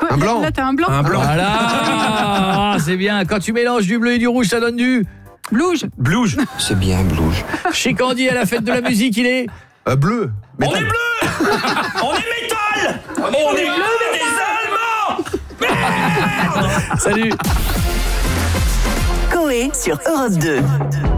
Un blanc. Là, t'as un blanc. Un blanc. Voilà. Ah, c'est bien. Quand tu mélanges du bleu et du rouge, ça donne du... Blouge. Blouge. C'est bien, blouge. Chez Candy, à la fête de la musique, il est... Bleu. On est bleu. On est métal. On est bleu des Allemands. Merde. Salut. Coé sur Europe 2.